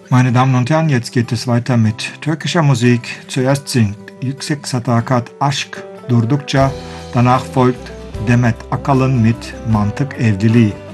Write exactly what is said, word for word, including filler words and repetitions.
Meine Damen und Herren, jetzt geht es weiter mit türkischer Musik. Zuerst singt Yüksek Sadakat Aşk Durdukça, danach folgt Demet Akalın mit Mantık Evliliği.